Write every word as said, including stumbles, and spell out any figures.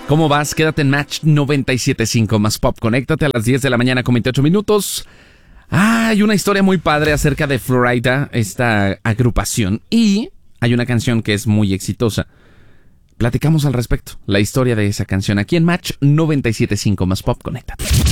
¿Cómo vas? Quédate en Match noventa y siete punto cinco más Pop. Conéctate a las diez de la mañana con veintiocho minutos. Ah, hay una historia muy padre acerca de Florida, esta agrupación. Y hay una canción que es muy exitosa. Platicamos al respecto, la historia de esa canción aquí en Match noventa y siete punto cinco más Pop. Conéctate.